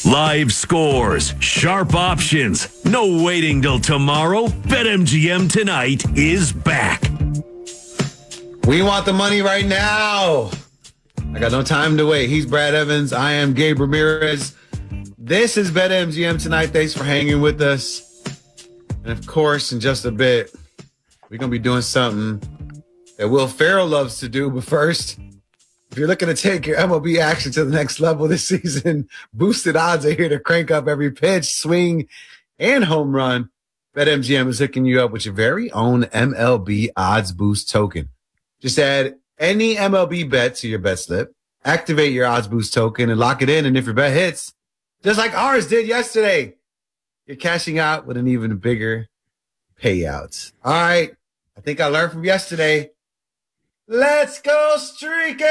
Live scores, sharp options, no waiting till tomorrow. BetMGM Tonight is back. We want the money right now. I got no time to wait. He's Brad Evans. I am Gabe Ramirez. This is BetMGM Tonight. Thanks for hanging with us. And of course, in just a bit, we're going to be doing something that Will Ferrell loves to do. But first, if you're looking to take your MLB action to the next level this season, boosted odds are here to crank up every pitch, swing, and home run. BetMGM is hooking you up with your very own MLB Odds Boost token. Just add any MLB bet to your bet slip, activate your Odds Boost token, and lock it in. And if your bet hits, just like ours did yesterday, you're cashing out with an even bigger payout. All right. I think I learned from yesterday. Let's go streaking!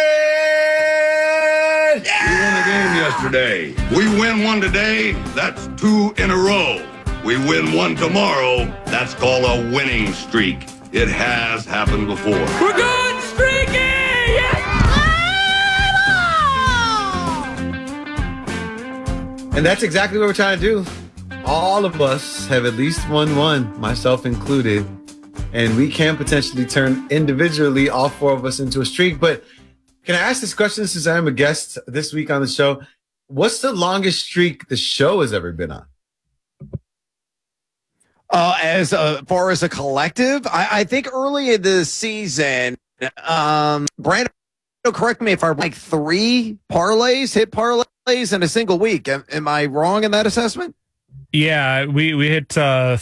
We won the game yesterday. We win one today, that's 2 in a row. We win one tomorrow, that's called a winning streak. It has happened before. We're going streaking! Yes! And that's exactly what we're trying to do. All of us have at least won one, myself included. And we can potentially turn individually all four of us into a streak. But can I ask this question since I am a guest this week on the show? What's the longest streak the show has ever been on? As far as a collective, I think early in the season, Brandon, correct me if I'm like 3 hit parlays in a single week. Am I wrong in that assessment? Yeah, we hit